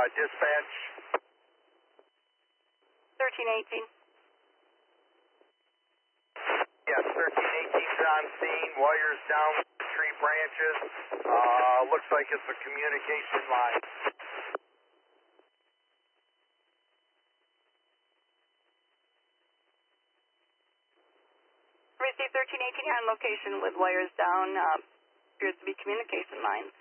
Dispatch. 1318. Yes, 1318's on scene. Wires down tree branches. Looks like it's a communication line. Received 1318 on location with wires down. Appears to be communication lines.